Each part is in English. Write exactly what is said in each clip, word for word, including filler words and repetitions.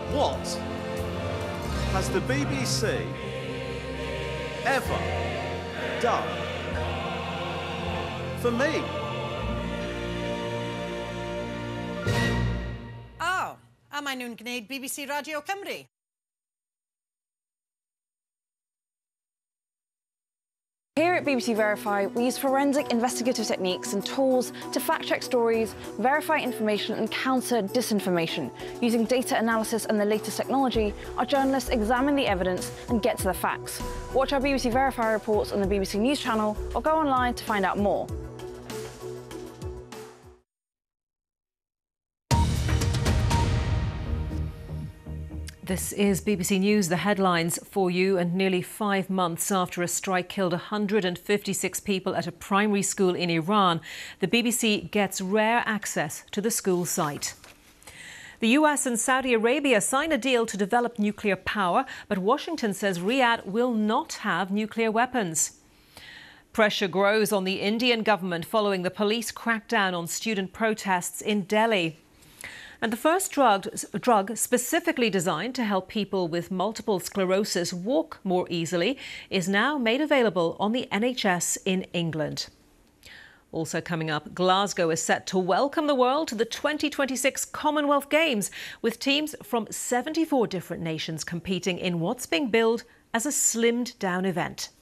What has the B B C ever done for me? Oh, am I nw'n gwneud B B C Radio Cymru? Here at B B C Verify, we use forensic investigative techniques and tools to fact-check stories, verify information and counter disinformation. Using data analysis and the latest technology, our journalists examine the evidence and get to the facts. Watch our B B C Verify reports on the B B C News channel or go online to find out more. This is B B C News, the headlines for you. And nearly five months after a strike killed one hundred fifty-six people at a primary school in Iran, the B B C gets rare access to the school site. The U S and Saudi Arabia sign a deal to develop nuclear power, but Washington says Riyadh will not have nuclear weapons. Pressure grows on the Indian government following the police crackdown on student protests in Delhi. And the first drug, drug specifically designed to help people with multiple sclerosis walk more easily is now made available on the N H S in England. Also coming up, Glasgow is set to welcome the world to the twenty twenty-six Commonwealth Games, with teams from seventy-four different nations competing in what's being billed as a slimmed-down event.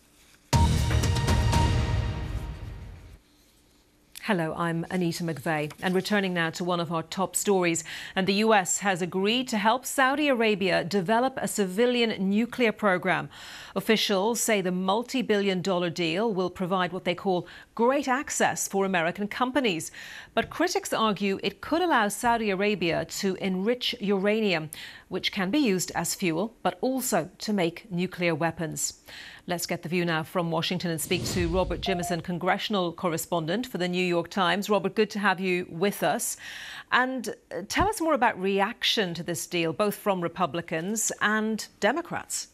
Hello, I'm Anita McVeigh, and returning now to one of our top stories. And the U S has agreed to help Saudi Arabia develop a civilian nuclear program. Officials say the multi-billion dollar deal will provide what they call great access for American companies. But critics argue it could allow Saudi Arabia to enrich uranium, which can be used as fuel, but also to make nuclear weapons. Let's get the view now from Washington and speak to Robert Jimison, congressional correspondent for the New York Times. Robert, good to have you with us. And tell us more about reaction to this deal, both from Republicans and Democrats.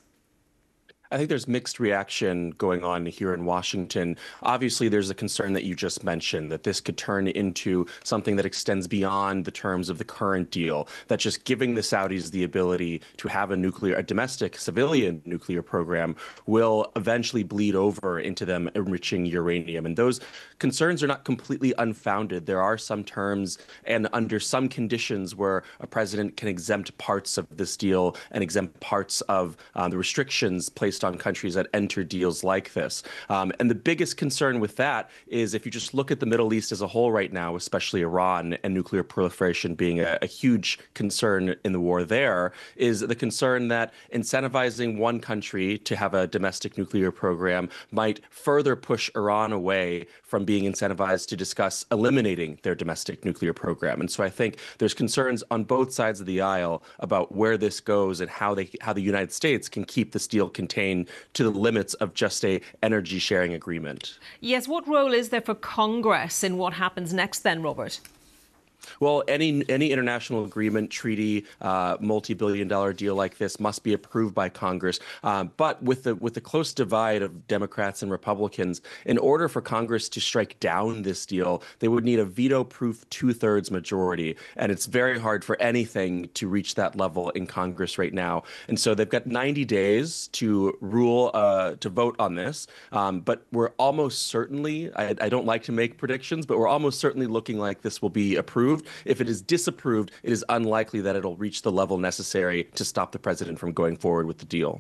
I think there's mixed reaction going on here in Washington. Obviously, there's a concern that you just mentioned, that this could turn into something that extends beyond the terms of the current deal, that just giving the Saudis the ability to have a nuclear, a domestic civilian nuclear program will eventually bleed over into them enriching uranium. And those concerns are not completely unfounded. There are some terms and under some conditions where a president can exempt parts of this deal and exempt parts of um, the restrictions placed on countries that enter deals like this. Um, and the biggest concern with that is if you just look at the Middle East as a whole right now, especially Iran and nuclear proliferation being a, a huge concern in the war there, is the concern that incentivizing one country to have a domestic nuclear program might further push Iran away from being incentivized to discuss eliminating their domestic nuclear program. And so I think there's concerns on both sides of the aisle about where this goes and how they how the United States can keep this deal contained to the limits of just a energy sharing agreement. Yes, what role is there for Congress in what happens next then, Robert? Well, any any international agreement, treaty, uh, multi-billion dollar deal like this must be approved by Congress. Uh, but with the with the close divide of Democrats and Republicans, in order for Congress to strike down this deal, they would need a veto-proof two-thirds majority. And it's very hard for anything to reach that level in Congress right now. And so they've got ninety days to rule, uh, to vote on this. Um, but we're almost certainly, I, I don't like to make predictions, but we're almost certainly looking like this will be approved. If it is disapproved, it is unlikely that it'll reach the level necessary to stop the president from going forward with the deal.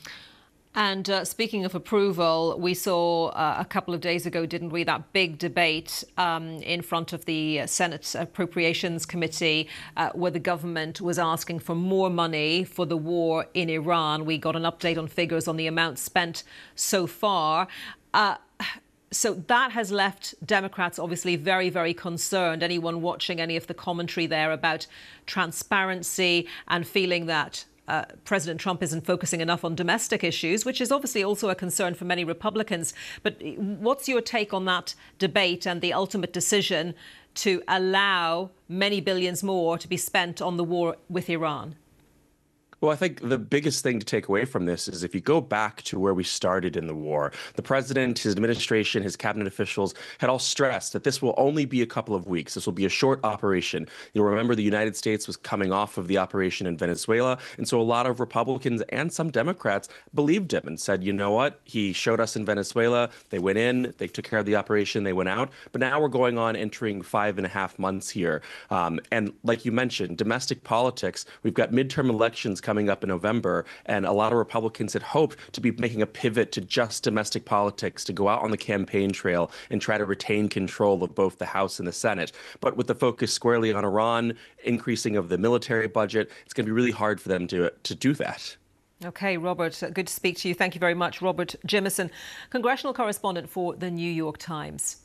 And uh, speaking of approval, we saw uh, a couple of days ago, didn't we, that big debate um, in front of the Senate Appropriations Committee uh, where the government was asking for more money for the war in Iran. We got an update on figures on the amount spent so far. Uh, So that has left Democrats obviously very, very concerned. Anyone watching any of the commentary there about transparency and feeling that uh, President Trump isn't focusing enough on domestic issues, which is obviously also a concern for many Republicans. But what's your take on that debate and the ultimate decision to allow many billions more to be spent on the war with Iran? Well, I think the biggest thing to take away from this is if you go back to where we started in the war, the president, his administration, his cabinet officials had all stressed that this will only be a couple of weeks. This will be a short operation. You'll remember the United States was coming off of the operation in Venezuela. And so a lot of Republicans and some Democrats believed him and said, you know what? He showed us in Venezuela. They went in, they took care of the operation, they went out. But now we're going on entering five and a half months here. Um, and like you mentioned, domestic politics, we've got midterm elections coming coming up in November, and a lot of Republicans had hoped to be making a pivot to just domestic politics, to go out on the campaign trail and try to retain control of both the House and the Senate. But with the focus squarely on Iran, increasing of the military budget, it's going to be really hard for them to, to do that. OK, Robert, good to speak to you. Thank you very much. Robert Jimison, congressional correspondent for The New York Times.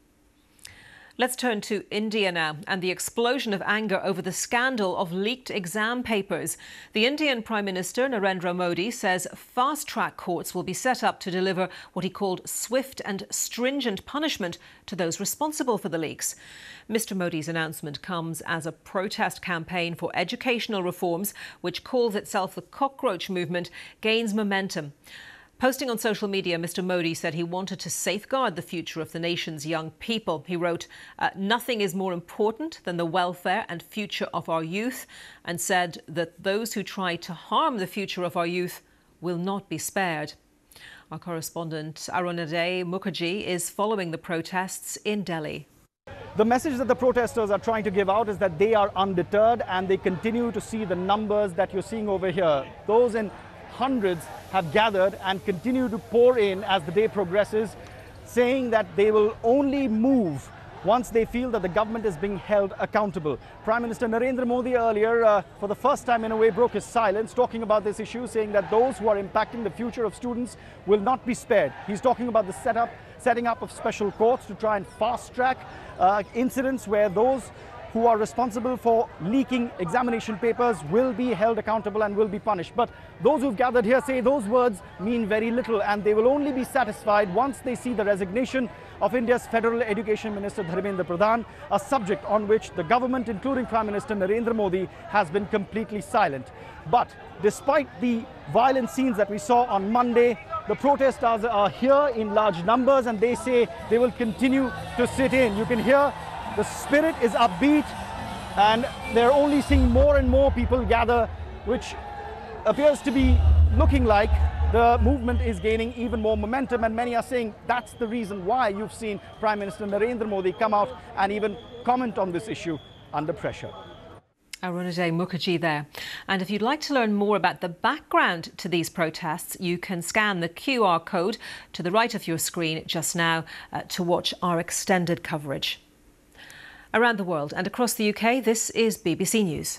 Let's turn to India now and the explosion of anger over the scandal of leaked exam papers. The Indian Prime Minister Narendra Modi says fast-track courts will be set up to deliver what he called swift and stringent punishment to those responsible for the leaks. Mister Modi's announcement comes as a protest campaign for educational reforms, which calls itself the Cockroach Movement, gains momentum. Posting on social media, Mister Modi said he wanted to safeguard the future of the nation's young people. He wrote, uh, nothing is more important than the welfare and future of our youth, and said that those who try to harm the future of our youth will not be spared. Our correspondent Arunadhay Mukherjee is following the protests in Delhi. The message that the protesters are trying to give out is that they are undeterred and they continue to see the numbers that you're seeing over here. Those in hundreds have gathered and continue to pour in as the day progresses, saying that they will only move once they feel that the government is being held accountable. Prime Minister Narendra Modi earlier, uh, for the first time in a way, broke his silence, talking about this issue, saying that those who are impacting the future of students will not be spared. He's talking about the setup, setting up of special courts to try and fast-track uh, incidents where those who are responsible for leaking examination papers will be held accountable and will be punished. But those who've gathered here say those words mean very little, and they will only be satisfied once they see the resignation of India's Federal Education Minister Dharmendra Pradhan, a subject on which the government, including Prime Minister Narendra Modi, has been completely silent. But despite the violent scenes that we saw on Monday, the protesters are here in large numbers, and they say they will continue to sit in. You can hear the spirit is upbeat, and they're only seeing more and more people gather, which appears to be looking like the movement is gaining even more momentum. And many are saying that's the reason why you've seen Prime Minister Narendra Modi come out and even comment on this issue under pressure. Arunadhay Mukherjee there. And if you'd like to learn more about the background to these protests, you can scan the Q R code to the right of your screen just now uh, to watch our extended coverage. Around the world and across the U K, this is B B C News.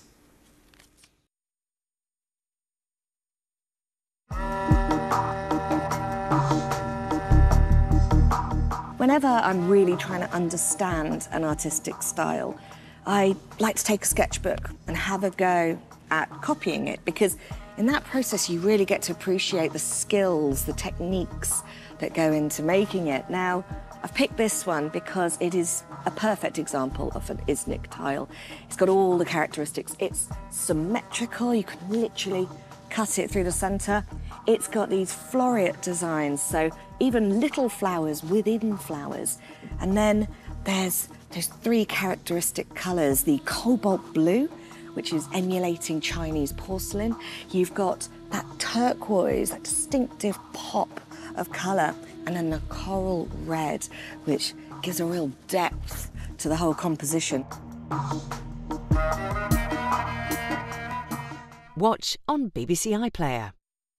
Whenever I'm really trying to understand an artistic style, I like to take a sketchbook and have a go at copying it, because in that process you really get to appreciate the skills, the techniques that go into making it. Now, I've picked this one because it is a perfect example of an Iznik tile. It's got all the characteristics. It's symmetrical, you can literally cut it through the centre. It's got these floreate designs, so even little flowers within flowers. And then there's those three characteristic colours, the cobalt blue, which is emulating Chinese porcelain. You've got that turquoise, that distinctive pop of colour, and then the coral red, which gives a real depth to the whole composition. Watch on B B C iPlayer.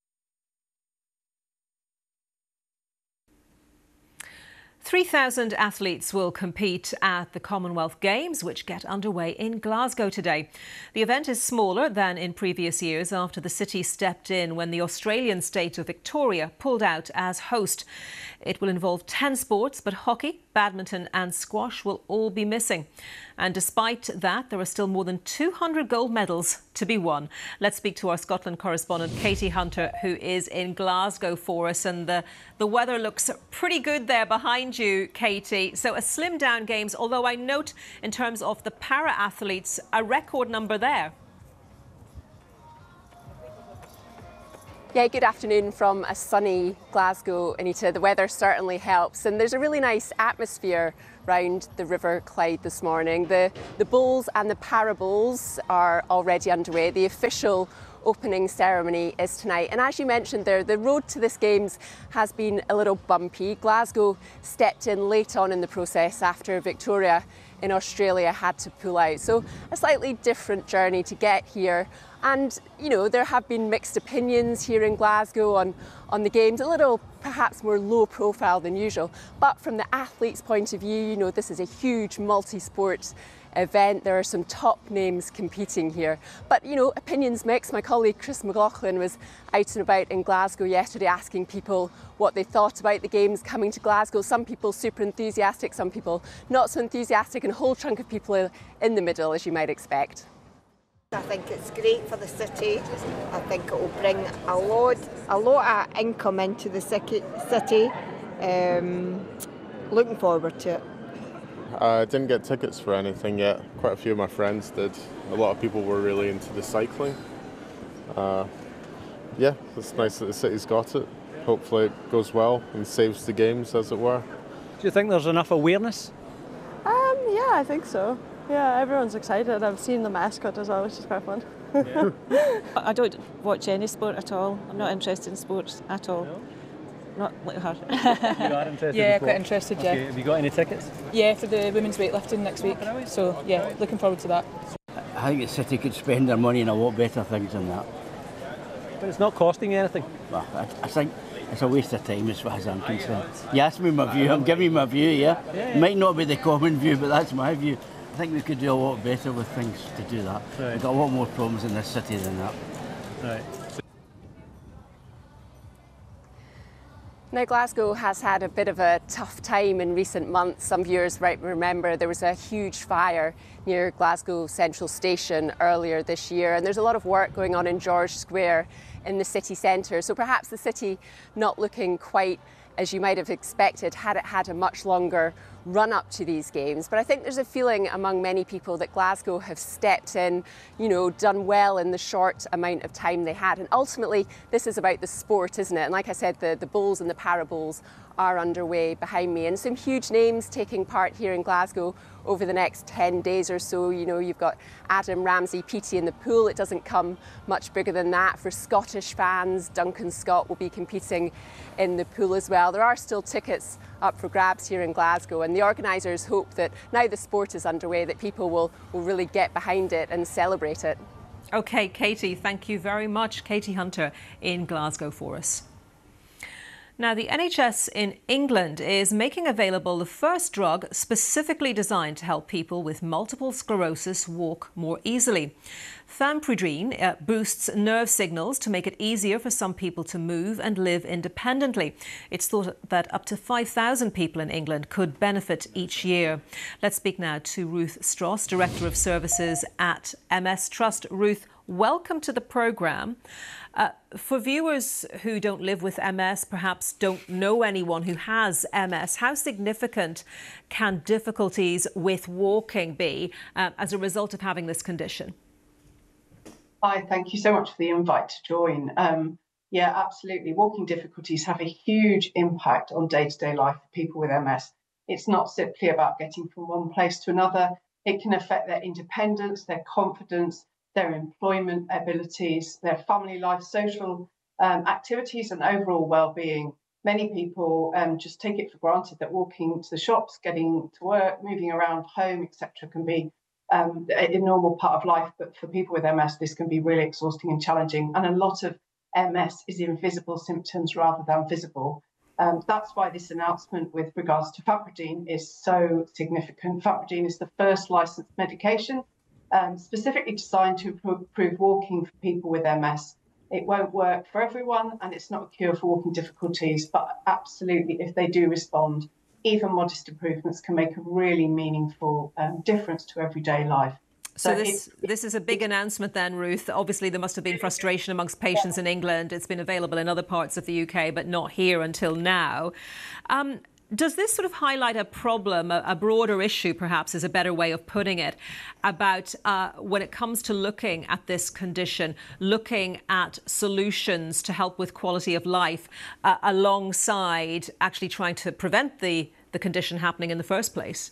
three thousand athletes will compete at the Commonwealth Games, which get underway in Glasgow today. The event is smaller than in previous years after the city stepped in when the Australian state of Victoria pulled out as host. It will involve ten sports, but hockey, badminton and squash will all be missing. And despite that, there are still more than two hundred gold medals to be won. Let's speak to our Scotland correspondent, Katie Hunter, who is in Glasgow for us. And the, the weather looks pretty good there behind you, Katie. So a slimmed down games, although I note in terms of the para-athletes, a record number there. Yeah, good afternoon from a sunny Glasgow, Anita. The weather certainly helps, and there's a really nice atmosphere round the River Clyde this morning. The, the bowls and the para-bowls are already underway. The official opening ceremony is tonight. And as you mentioned there, the road to this Games has been a little bumpy. Glasgow stepped in late on in the process after Victoria in Australia had to pull out. So a slightly different journey to get here. And, you know, there have been mixed opinions here in Glasgow on, on the Games, a little perhaps more low profile than usual. But from the athlete's point of view, you know, this is a huge multi-sport event. There are some top names competing here. But, you know, opinions mixed. My colleague Chris McLaughlin was out and about in Glasgow yesterday asking people what they thought about the Games coming to Glasgow. Some people super enthusiastic, some people not so enthusiastic, and a whole chunk of people in the middle, as you might expect. I think it's great for the city. I think it will bring a lot, a lot of income into the city. Um, looking forward to it. I didn't get tickets for anything yet. Quite a few of my friends did. A lot of people were really into the cycling. Uh, yeah, it's nice that the city's got it. Hopefully it goes well and saves the Games, as it were. Do you think there's enough awareness? Um, yeah, I think so. Yeah, everyone's excited. I've seen the mascot as well, which is quite fun. Yeah. I don't watch any sport at all. I'm not interested in sports at all. No? Not like her. You are interested Yeah, in sport? quite interested, yeah. Okay, have you got any tickets? Yeah, for the women's weightlifting next week. So, yeah, looking forward to that. I think the city could spend their money on a lot better things than that. But it's not costing you anything? Well, I, I think it's a waste of time as far as I'm concerned. You asked me my view, I'm giving you my view, yeah? Yeah, yeah. It might not be the common view, but that's my view. I think we could do a lot better with things to do that. Right. We've got a lot more problems in this city than that. Right. Now, Glasgow has had a bit of a tough time in recent months. Some viewers might remember there was a huge fire near Glasgow Central Station earlier this year, and there's a lot of work going on in George Square in the city centre. So perhaps the city not looking quite as you might have expected had it had a much longer run up to these Games. But I think there's a feeling among many people that Glasgow have stepped in, you know, done well in the short amount of time they had. And ultimately, this is about the sport, isn't it? And like I said, the, the bowls and the para-bowls are underway behind me, and some huge names taking part here in Glasgow over the next ten days or so. You know, you've got Adam Ramsey, P T in the pool. It doesn't come much bigger than that. For Scottish fans, Duncan Scott will be competing in the pool as well. There are still tickets up for grabs here in Glasgow, and the organisers hope that now the sport is underway, that people will, will really get behind it and celebrate it. OK, Katie, thank you very much. Katie Hunter in Glasgow for us. Now, the N H S in England is making available the first drug specifically designed to help people with multiple sclerosis walk more easily. Fampridine uh, boosts nerve signals to make it easier for some people to move and live independently. It's thought that up to five thousand people in England could benefit each year. Let's speak now to Ruth Stross, Director of Services at M S Trust. Ruth, welcome to the programme. Uh, for viewers who don't live with M S, perhaps don't know anyone who has M S, how significant can difficulties with walking be uh, as a result of having this condition? Hi, thank you so much for the invite to join. Um, yeah, absolutely. Walking difficulties have a huge impact on day-to-day life for people with M S. It's not simply about getting from one place to another. It can affect their independence, their confidence, their employment abilities, their family life, social um, activities, and overall well-being. Many people um, just take it for granted that walking to the shops, getting to work, moving around home, et cetera, can be um, a normal part of life. But for people with M S, this can be really exhausting and challenging. And a lot of M S is invisible symptoms rather than visible. Um, that's why this announcement with regards to Fampridine is so significant. Fampridine is the first licensed medication Um, specifically designed to improve walking for people with M S. It won't work for everyone, and it's not a cure for walking difficulties, but absolutely, if they do respond, even modest improvements can make a really meaningful um, difference to everyday life. So, so this, it, this is a big announcement then, Ruth. Obviously, there must have been frustration amongst patients in England. It's been available in other parts of the U K, but not here until now. Um, Does this sort of highlight a problem, a, a broader issue, perhaps, is a better way of putting it, about uh, when it comes to looking at this condition, looking at solutions to help with quality of life uh, alongside actually trying to prevent the, the condition happening in the first place?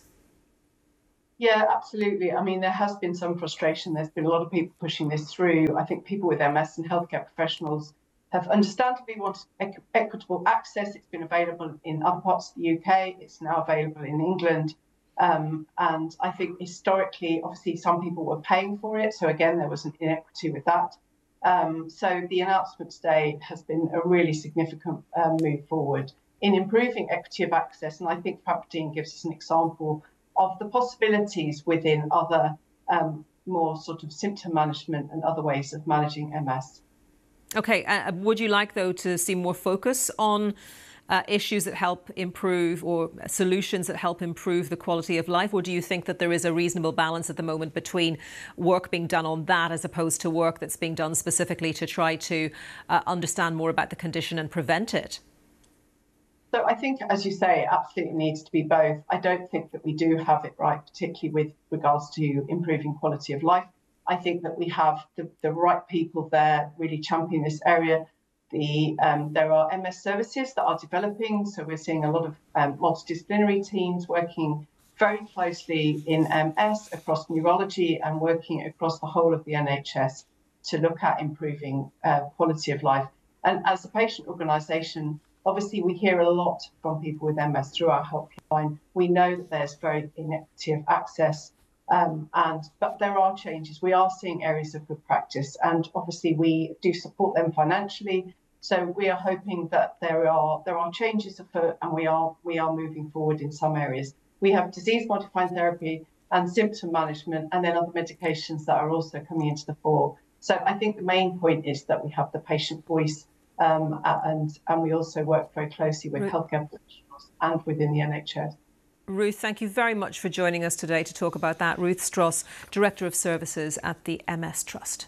Yeah, absolutely. I mean, there has been some frustration. There's been a lot of people pushing this through. I think people with M S and healthcare professionals have understandably wanted equ equitable access. It's been available in other parts of the U K. It's now available in England. Um, and I think historically, obviously, some people were paying for it. So again, there was an inequity with that. Um, so the announcement today has been a really significant uh, move forward in improving equity of access. And I think Papradine gives us an example of the possibilities within other um, more sort of symptom management and other ways of managing M S. OK, uh, would you like, though, to see more focus on uh, issues that help improve or solutions that help improve the quality of life? Or do you think that there is a reasonable balance at the moment between work being done on that as opposed to work that's being done specifically to try to uh, understand more about the condition and prevent it? So I think, as you say, it absolutely needs to be both. I don't think that we do have it right, particularly with regards to improving quality of life. I think that we have the, the right people there really championing this area. The, um, there are M S services that are developing, so we're seeing a lot of um, multidisciplinary teams working very closely in M S across neurology and working across the whole of the N H S to look at improving uh, quality of life. And as a patient organisation, obviously we hear a lot from people with M S through our helpline. We know that there's very inequity of access. Um, and but there are changes. We are seeing areas of good practice, and obviously we do support them financially. So we are hoping that there are there are changes afoot, and we are we are moving forward in some areas. We have disease-modifying therapy and symptom management, and then other medications that are also coming into the fore. So I think the main point is that we have the patient voice, um, and and we also work very closely with healthcare professionals and within the N H S. Ruth, thank you very much for joining us today to talk about that. Ruth Stross, Director of Services at the M S Trust.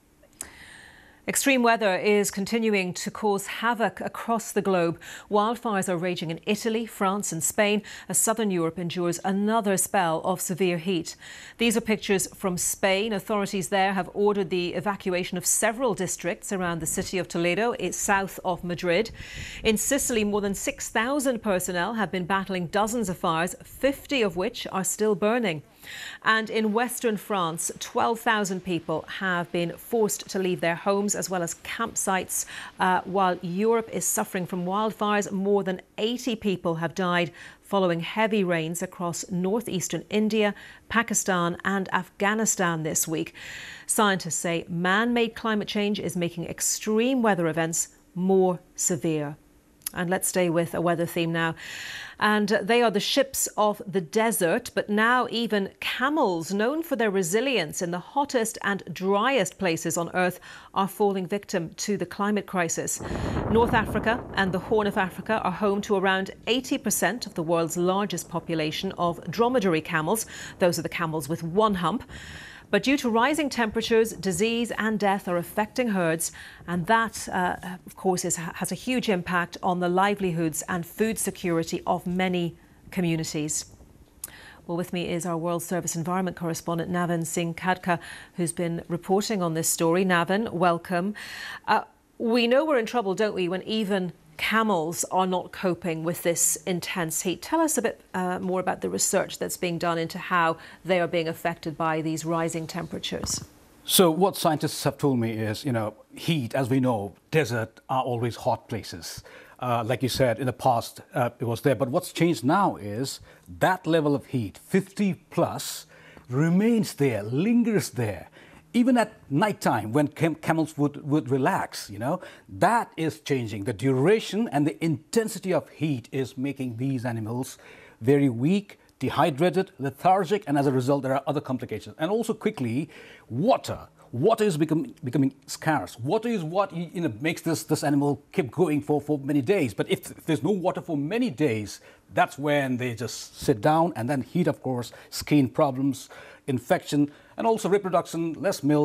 Extreme weather is continuing to cause havoc across the globe. Wildfires are raging in Italy, France and Spain as southern Europe endures another spell of severe heat. These are pictures from Spain. Authorities there have ordered the evacuation of several districts around the city of Toledo. It's south of Madrid. In Sicily, more than six thousand personnel have been battling dozens of fires, fifty of which are still burning. And in western France, twelve thousand people have been forced to leave their homes as well as campsites. Uh, while Europe is suffering from wildfires, more than eighty people have died following heavy rains across northeastern India, Pakistan and Afghanistan this week. Scientists say man-made climate change is making extreme weather events more severe. And let's stay with a weather theme now. And they are the ships of the desert, but now even camels, known for their resilience in the hottest and driest places on Earth, are falling victim to the climate crisis. North Africa and the Horn of Africa are home to around eighty percent of the world's largest population of dromedary camels. Those are the camels with one hump. But due to rising temperatures, disease and death are affecting herds, and that, uh, of course, is, has a huge impact on the livelihoods and food security of many communities. Well, with me is our World Service Environment correspondent, Navin Singh Khadka, who's been reporting on this story. Navin, welcome. Uh, we know we're in trouble, don't we, when even camels are not coping with this intense heat. Tell us a bit uh, more about the research that's being done into how they are being affected by these rising temperatures. So what scientists have told me is, you know, heat, as we know, desert are always hot places. Uh, like you said, in the past, uh, it was there. But what's changed now is that level of heat, fifty plus, remains there, lingers there. Even at nighttime, when cam camels would, would relax, you know, that is changing. The duration and the intensity of heat is making these animals very weak, dehydrated, lethargic, and as a result, there are other complications. And also quickly, water. Water is become, becoming scarce. Water is what you know, makes this, this animal keep going for, for many days. But if, if there's no water for many days, that's when they just sit down, and then heat, of course, skin problems, infection, and also reproduction, less milk,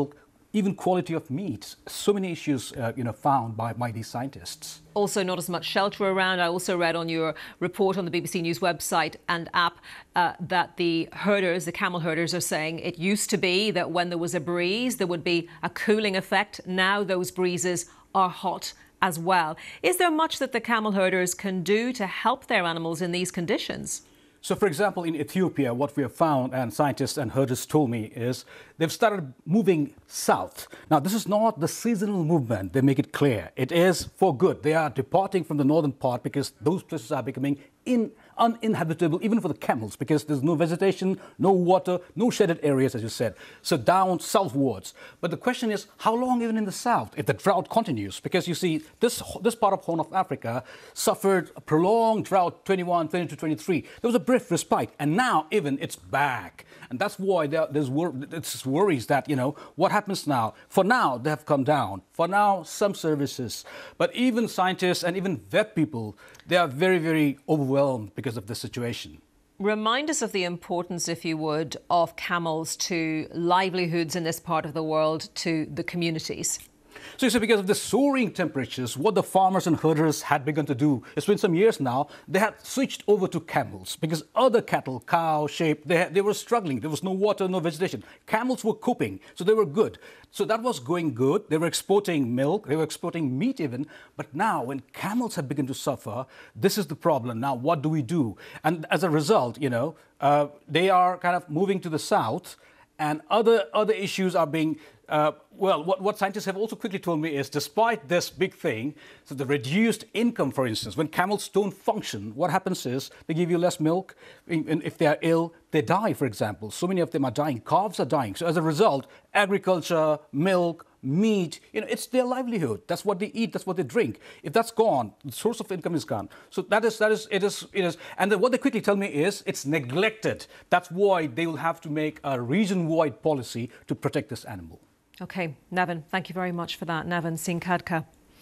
even quality of meat. So many issues, uh, you know, found by, by these scientists. Also, not as much shelter around. I also read on your report on the B B C News website and app uh, that the herders, the camel herders, are saying it used to be that when there was a breeze, there would be a cooling effect. Now those breezes are hot as well. Is there much that the camel herders can do to help their animals in these conditions? So, for example, in Ethiopia, what we have found, and scientists and herders told me, is they've started moving south. Now, this is not the seasonal movement. They make it clear. It is for good. They are departing from the northern part because those places are becoming in, uninhabitable, even for the camels, because there's no vegetation, no water, no shaded areas, as you said. So down southwards. But the question is, how long even in the south if the drought continues? Because you see, this, this part of Horn of Africa suffered a prolonged drought, twenty-one, twenty-two, twenty-three. There was a brief respite, and now even it's back. And that's why there, there's wor it's worries that, you know, what happens now? For now, they have come down. For now, some services. But even scientists and even vet people, they are very, very overwhelmed because of this situation. Remind us of the importance, if you would, of camels to livelihoods in this part of the world, to the communities. So you see, because of the soaring temperatures, what the farmers and herders had begun to do, it's been some years now, they had switched over to camels because other cattle, cow, sheep, they, had, they were struggling. There was no water, no vegetation. Camels were coping, so they were good. So that was going good. They were exporting milk, they were exporting meat even. But now, when camels have begun to suffer, this is the problem. Now, what do we do? And as a result, you know, uh, they are kind of moving to the south, and other, other issues are being Uh, well, what, what scientists have also quickly told me is, despite this big thing, so the reduced income, for instance, when camels don't function, what happens is they give you less milk. And if they are ill, they die, for example. So many of them are dying. Calves are dying. So as a result, agriculture, milk, meat, you know, it's their livelihood. That's what they eat. That's what they drink. If that's gone, the source of income is gone. So that is, that is, it is, it is. And then what they quickly tell me is it's neglected. That's why they will have to make a region-wide policy to protect this animal. OK, Nevin, thank you very much for that. Nevin Singh Khadka.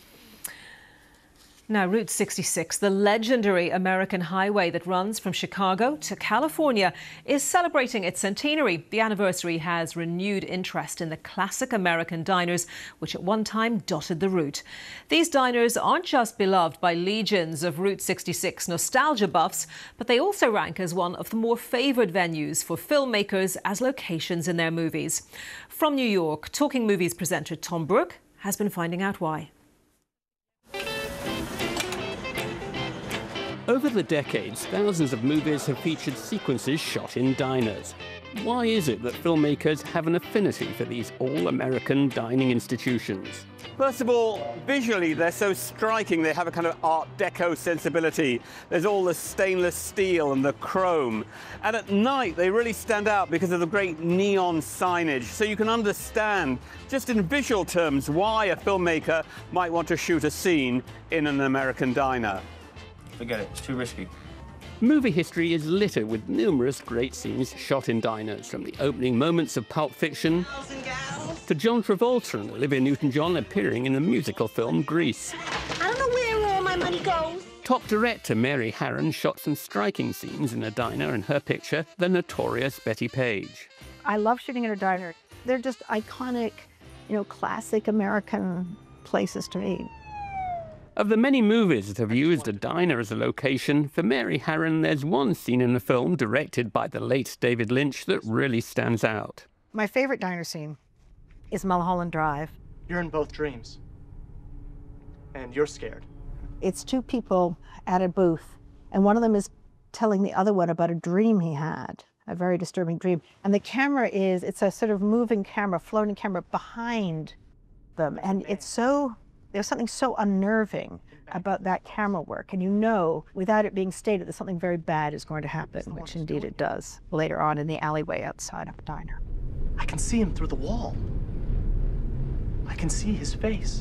Now, Route sixty-six, the legendary American highway that runs from Chicago to California, is celebrating its centenary. The anniversary has renewed interest in the classic American diners, which at one time dotted the route. These diners aren't just beloved by legions of Route sixty-six nostalgia buffs, but they also rank as one of the more favoured venues for filmmakers as locations in their movies. From New York, Talking Movies presenter Tom Brooke has been finding out why. Over the decades, thousands of movies have featured sequences shot in diners. Why is it that filmmakers have an affinity for these all-American dining institutions? First of all, visually, they're so striking. They have a kind of Art Deco sensibility. There's all the stainless steel and the chrome. And at night, they really stand out because of the great neon signage. So you can understand, just in visual terms, why a filmmaker might want to shoot a scene in an American diner. Forget it, it's too risky. Movie history is littered with numerous great scenes shot in diners, from the opening moments of Pulp Fiction to John Travolta and Olivia Newton-John appearing in the musical film Grease. I don't know where all my money goes. Top director Mary Harron shot some striking scenes in a diner in her picture, The Notorious Betty Page. I love shooting in a diner. They're just iconic, you know, classic American places to me. Of the many movies that have used a diner as a location, for Mary Harron, there's one scene in the film directed by the late David Lynch that really stands out. My favorite diner scene is Mulholland Drive. You're in both dreams, and you're scared. It's two people at a booth, and one of them is telling the other one about a dream he had, a very disturbing dream. And the camera is, it's a sort of moving camera, floating camera behind them, and it's so... There's something so unnerving about that camera work, and you know, without it being stated, that something very bad is going to happen, which indeed it does, later on in the alleyway outside of the diner. I can see him through the wall. I can see his face.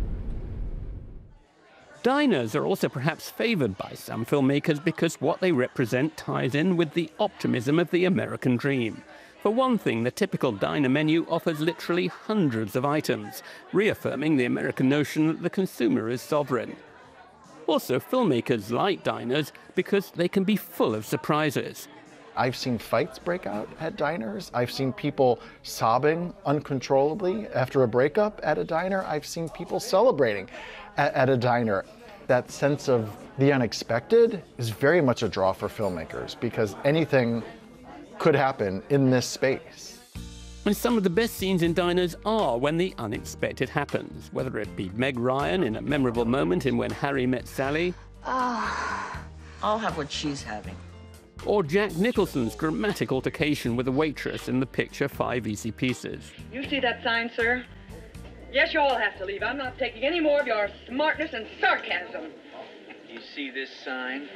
Diners are also perhaps favoured by some filmmakers because what they represent ties in with the optimism of the American dream. For one thing, the typical diner menu offers literally hundreds of items, reaffirming the American notion that the consumer is sovereign. Also, filmmakers like diners because they can be full of surprises. I've seen fights break out at diners. I've seen people sobbing uncontrollably after a breakup at a diner. I've seen people celebrating at, at a diner. That sense of the unexpected is very much a draw for filmmakers because anything could happen in this space. And some of the best scenes in diners are when the unexpected happens, whether it be Meg Ryan in a memorable moment in When Harry Met Sally, Ah, I'll have what she's having. or Jack Nicholson's dramatic altercation with a waitress in the picture Five Easy Pieces. You see that sign, sir? Yes, you all have to leave. I'm not taking any more of your smartness and sarcasm. You see this sign?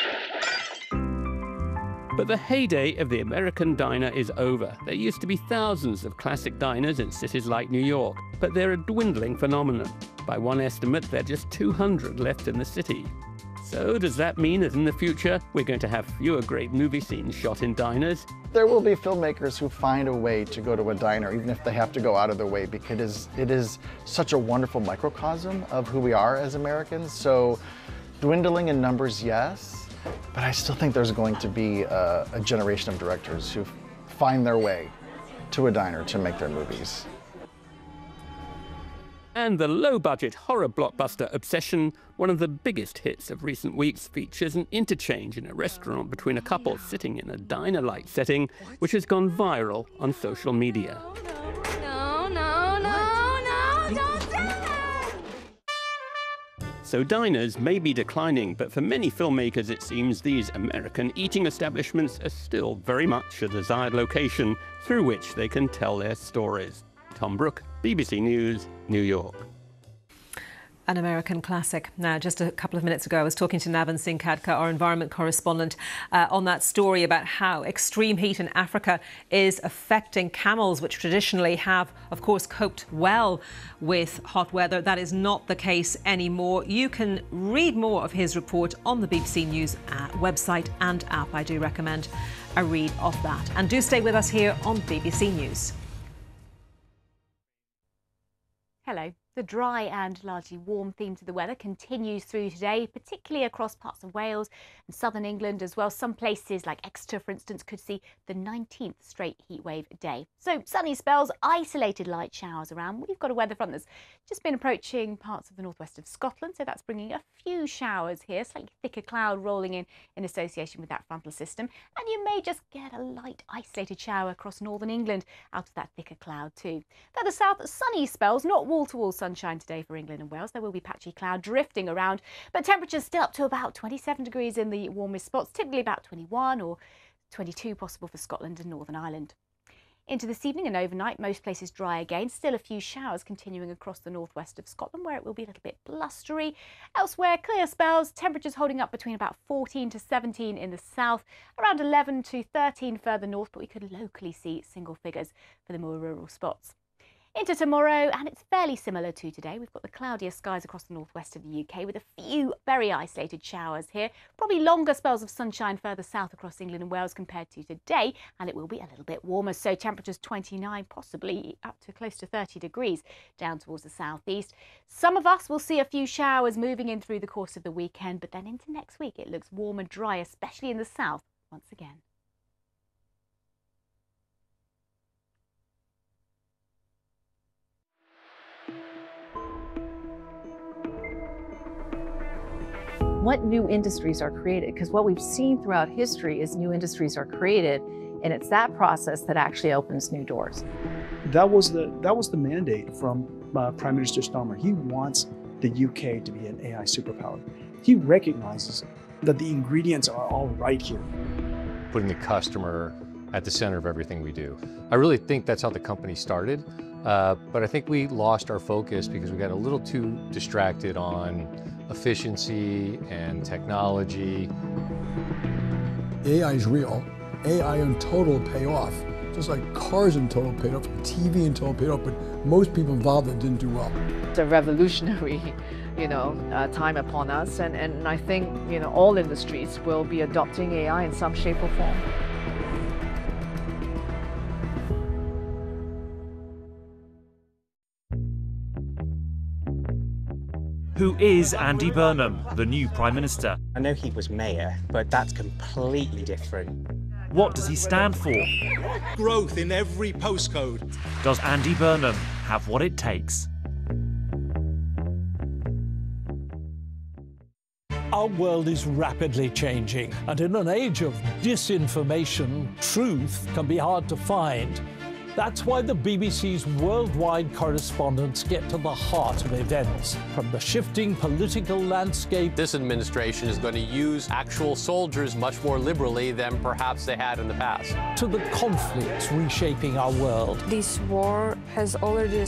But the heyday of the American diner is over. There used to be thousands of classic diners in cities like New York, but they're a dwindling phenomenon. By one estimate, there are just two hundred left in the city. So does that mean that in the future, we're going to have fewer great movie scenes shot in diners? There will be filmmakers who find a way to go to a diner, even if they have to go out of their way, because it is, it is such a wonderful microcosm of who we are as Americans. So dwindling in numbers, yes. But I still think there's going to be a, a generation of directors who find their way to a diner to make their movies. And the low-budget horror blockbuster Obsession, one of the biggest hits of recent weeks, features an interchange in a restaurant between a couple sitting in a diner-like setting, which has gone viral on social media. No, no, no, no, don't do that! So diners may be declining, but for many filmmakers it seems these American eating establishments are still very much a desired location through which they can tell their stories. Tom Brooke, B B C News, New York. An American classic. Now, just a couple of minutes ago, I was talking to Navan Singh Khadka, our environment correspondent, uh, on that story about how extreme heat in Africa is affecting camels, which traditionally have, of course, coped well with hot weather. That is not the case anymore. You can read more of his report on the B B C News uh, website and app. I do recommend a read of that. And do stay with us here on B B C News. Hello. The dry and largely warm theme to the weather continues through today, particularly across parts of Wales and southern England as well. Some places like Exeter, for instance, could see the nineteenth straight heatwave day. So sunny spells, isolated light showers around. We've got a weather front that's just been approaching parts of the northwest of Scotland, so that's bringing a few showers here, slightly thicker cloud rolling in in association with that frontal system. And you may just get a light isolated shower across northern England out of that thicker cloud too. Further south, sunny spells, not wall-to-wall sunshine. Sunshine today for England and Wales. There will be patchy cloud drifting around, but temperatures still up to about twenty-seven degrees in the warmest spots, typically about twenty-one or twenty-two possible for Scotland and Northern Ireland. Into this evening and overnight, most places dry again. Still a few showers continuing across the northwest of Scotland, where it will be a little bit blustery. Elsewhere, clear spells, temperatures holding up between about fourteen to seventeen in the south, around eleven to thirteen further north, but we could locally see single figures for the more rural spots. Into tomorrow, and it's fairly similar to today. We've got the cloudiest skies across the northwest of the U K with a few very isolated showers here. Probably longer spells of sunshine further south across England and Wales compared to today, and it will be a little bit warmer. So temperatures twenty-nine, possibly up to close to thirty degrees down towards the southeast. Some of us will see a few showers moving in through the course of the weekend, but then into next week it looks warm and dry, especially in the south once again. What new industries are created? Because what we've seen throughout history is new industries are created, and it's that process that actually opens new doors. That was the that was the mandate from uh, Prime Minister Starmer. He wants the U K to be an A I superpower. He recognizes that the ingredients are all right here. Putting the customer at the center of everything we do. I really think that's how the company started, uh, but I think we lost our focus because we got a little too distracted on efficiency and technology. A I is real. A I in total pay off. Just like cars in total paid off, T V in total paid off, but most people involved that didn't do well. It's a revolutionary, you know, uh, time upon us, and, and I think, you know, all industries will be adopting A I in some shape or form. Who is Andy Burnham, the new Prime Minister? I know he was mayor, but that's completely different. What does he stand for? Growth in every postcode. Does Andy Burnham have what it takes? Our world is rapidly changing, and in an age of disinformation, truth can be hard to find. That's why the B B C's worldwide correspondents get to the heart of events. From the shifting political landscape... This administration is going to use actual soldiers much more liberally than perhaps they had in the past. ...to the conflicts reshaping our world. This war has already